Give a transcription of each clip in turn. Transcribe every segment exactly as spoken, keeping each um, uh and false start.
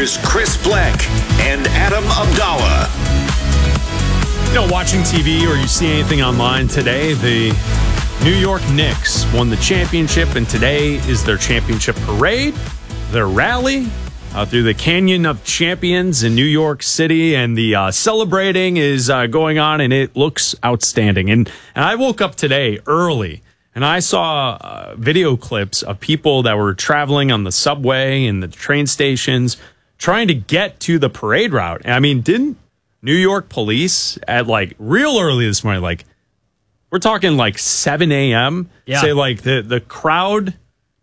Here's Chris Black and Adam Abdallah. You know, watching T V or you see anything online today, the New York Knicks won the championship, and today is their championship parade, their rally uh, through the Canyon of Champions in New York City, and the uh, celebrating is uh, going on, and it looks outstanding. And, and I woke up today early, and I saw uh, video clips of people that were traveling on the subway and the train stations trying to get to the parade route. And I mean, didn't New York police at like real early this morning, like we're talking like seven a.m., yeah. say like the, the crowd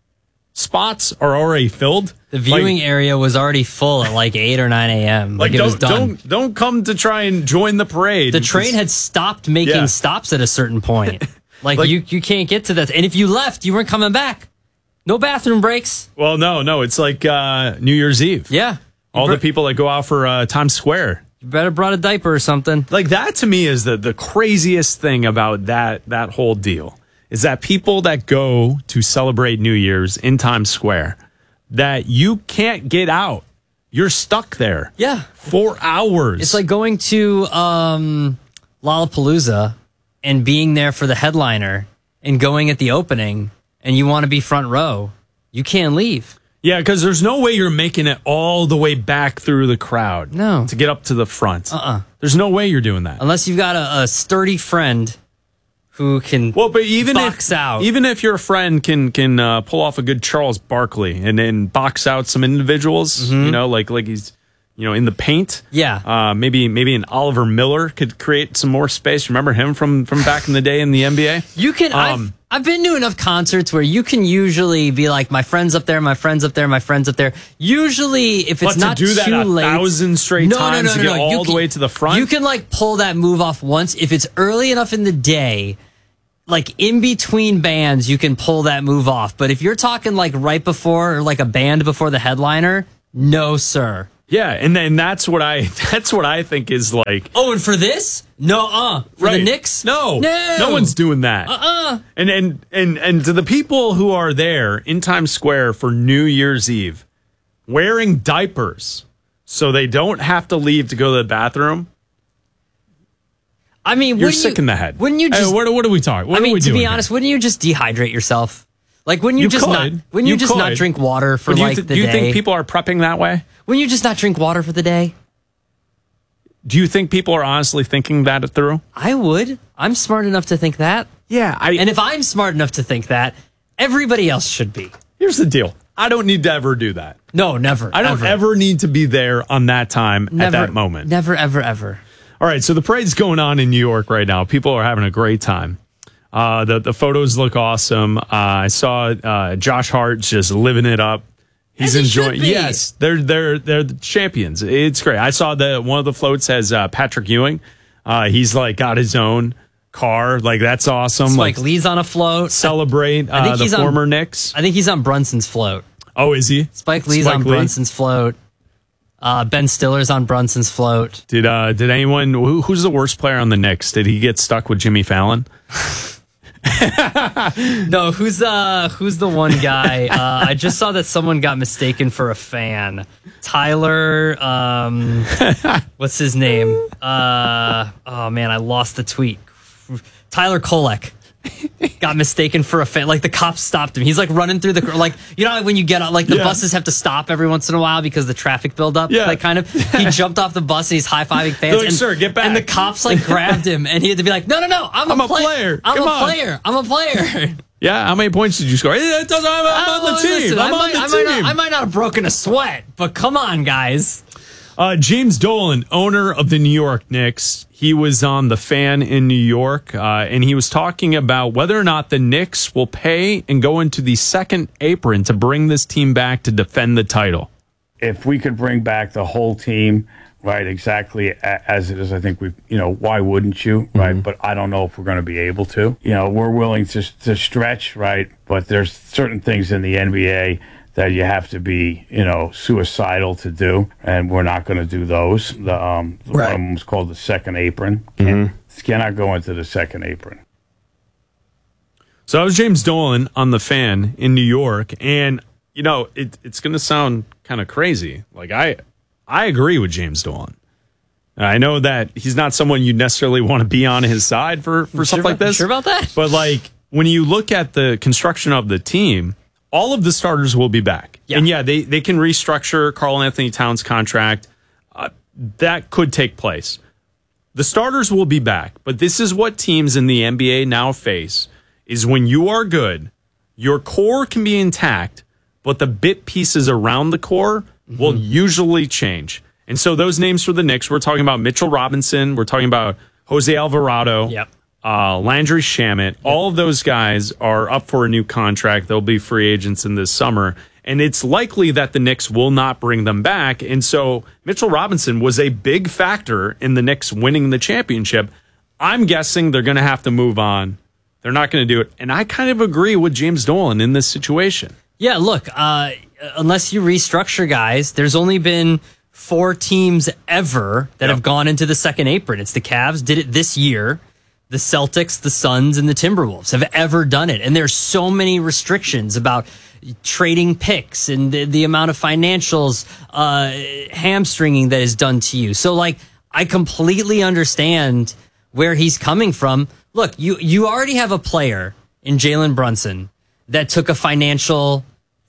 spots are already filled? The viewing like, area was already full at like eight or nine a.m. Like, like it was don't, done. Don't, don't come to try and join the parade. The train had stopped making yeah. stops at a certain point. Like, like you, you can't get to that. And if you left, you weren't coming back. No bathroom breaks. Well, no, no. It's like uh, New Year's Eve. Yeah. All br- the people that go out for uh, Times Square. You better brought a diaper or something. Like that to me is the, the craziest thing about that that whole deal is that people that go to celebrate New Year's in Times Square, that you can't get out. You're stuck there. Yeah. For hours. It's like going to um, Lollapalooza and being there for the headliner and going at the opening and you want to be front row. You can't leave. Yeah, because there's no way you're making it all the way back through the crowd. No. To get up to the front. Uh-uh. There's no way you're doing that. Unless you've got a, a sturdy friend who can well, but even box if, out. Even if your friend can can uh, pull off a good Charles Barkley and then box out some individuals, Mm-hmm. you know, like like he's you know in the paint. Yeah. Uh, maybe maybe an Oliver Miller could create some more space. Remember him from from back in the day in the N B A? You can. Um, I've, I've been to enough concerts where you can usually be like, my friend's up there, my friend's up there, my friend's up there. Usually, if it's but not to do that too a late, thousand straight no, times no, no, to no, get no. all You the can- way to the front. You can like pull that move off once if it's early enough in the day. Like in between bands, you can pull that move off. But if you're talking like right before, or like a band before the headliner, no, sir. Yeah, and then that's what I that's what I think is like. Oh, and for this, no, uh, for right. the Knicks, no, no, no one's doing that. Uh, uh And and and and to the people who are there in Times Square for New Year's Eve, wearing diapers so they don't have to leave to go to the bathroom. I mean, You're wouldn't sick you, in the head. Wouldn't you just? Hey, what, what are we talking? What I are mean, we to doing be honest, here? wouldn't you just dehydrate yourself? Like, wouldn't you, You just could. not? Wouldn't you, You just not could. drink water for But do you like th- the do you day? think people are prepping that way? Wouldn't you just not drink water for the day? Do you think people are honestly thinking that through? I would. I'm smart enough to think that. Yeah, I. And if I'm smart enough to think that, everybody else should be. Here's the deal. I don't need to ever do that. No, never. I don't ever, ever need to be there on that time never, at that moment. Never, ever, ever. All right, so the parade's going on in New York right now. People are having a great time. Uh, the the photos look awesome. Uh, I saw uh, Josh Hart just living it up. He's As he should enjoying. be. Yes, they're they're they're the champions. It's great. I saw the one of the floats has uh, Patrick Ewing. Uh, he's like got his own car. Like that's awesome. Spike like, Lee's on a float. celebrate uh, the he's on- former Knicks. I think he's on Brunson's float. Oh, is he? Spike Lee's Spike on Lee? Brunson's float. Uh, Ben Stiller's on Brunson's float. Did uh did anyone who, who's the worst player on the Knicks? Did he get stuck with Jimmy Fallon? No, who's uh who's the one guy? Uh, I just saw that someone got mistaken for a fan. Tyler, um, what's his name? Uh, oh man, I lost the tweet. Tyler Kolek got mistaken for a fan. Like the cops stopped him. He's like running through the like you know like when you get out like the Yeah. buses have to stop every once in a while because the traffic buildup. Yeah. Like kind of he jumped off the bus and he's high fiving fans. They're like, and, "Sir, get back." And the cops like grabbed him and he had to be like, no, no, no, I'm, I'm a, a play- player. I'm Come a on." player. I'm a player. Yeah, how many points did you score? It doesn't. I'm, I'm on the Oh, team. listen, I'm I on might, the I team. might, not, I might not have broken a sweat, but come on, guys. Uh, James Dolan, owner of the New York Knicks, he was on The Fan in New York, uh, and he was talking about whether or not the Knicks will pay and go into the second apron to bring this team back to defend the title. If we could bring back the whole team, right, exactly a- as it is, I think we, you know, why wouldn't you, right? Mm-hmm. But I don't know if we're going to be able to. You know, we're willing to to stretch, right? But there's certain things in the N B A that you have to be, you know, suicidal to do, and we're not going to do those. The um, Right. one of them was called the second apron. Can't, cannot go into the second apron. So that was James Dolan on The Fan in New York, and you know it, it's going to sound kind of crazy. Like I, I agree with James Dolan. I know that he's not someone you necessarily want to be on his side for, for stuff sure like about, this. Sure about that? But like when you look at the construction of the team, all of the starters will be back. Yeah. And yeah, they, they can restructure Karl Anthony Towns' contract. Uh, that could take place. The starters will be back. But this is what teams in the N B A now face, is when you are good, your core can be intact, but the bit pieces around the core mm-hmm. will usually change. And so those names for the Knicks, we're talking about Mitchell Robinson, we're talking about Jose Alvarado, yep. uh, Landry Shamet. Yep. All of those guys are up for a new contract. They'll be free agents in this summer. And it's likely that the Knicks will not bring them back. And so Mitchell Robinson was a big factor in the Knicks winning the championship. I'm guessing they're going to have to move on. They're not going to do it. And I kind of agree with James Dolan in this situation. Yeah, look, uh, unless you restructure guys, there's only been four teams ever that yep. have gone into the second apron. It's the Cavs, did it this year. The Celtics, the Suns, and the Timberwolves have ever done it. And there's so many restrictions about trading picks and the, the amount of financials uh, hamstringing that is done to you. So, like, I completely understand where he's coming from. Look, you, you already have a player in Jalen Brunson that took a financial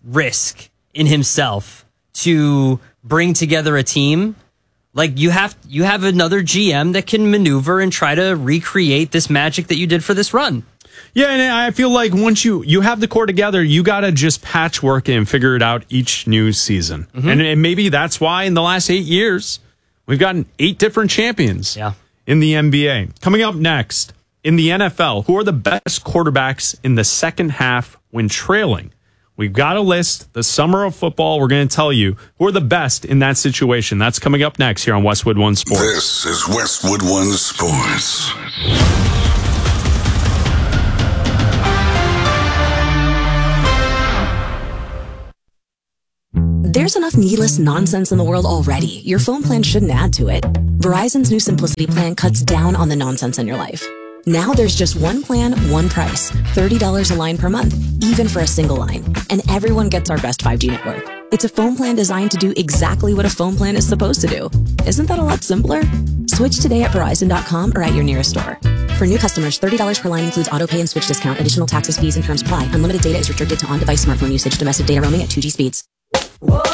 risk in himself to bring together a team. Like you have you have another G M that can maneuver and try to recreate this magic that you did for this run. Yeah, and I feel like once you, you have the core together, you got to just patchwork it and figure it out each new season. Mm-hmm. And, and maybe that's why in the last eight years, we've gotten eight different champions yeah. in the N B A. Coming up next, in the N F L, who are the best quarterbacks in the second half when trailing? We've got a list, the summer of football. We're going to tell you who are the best in that situation. That's coming up next here on Westwood One Sports. This is Westwood One Sports. There's enough needless nonsense in the world already. Your phone plan shouldn't add to it. Verizon's new Simplicity plan cuts down on the nonsense in your life. Now there's just one plan, one price. thirty dollars a line per month, even for a single line. And everyone gets our best five G network. It's a phone plan designed to do exactly what a phone plan is supposed to do. Isn't that a lot simpler? Switch today at Verizon dot com or at your nearest store. For new customers, thirty dollars per line includes auto pay and switch discount. Additional taxes, fees, and terms apply. Unlimited data is restricted to on-device smartphone usage. Domestic data roaming at two G speeds.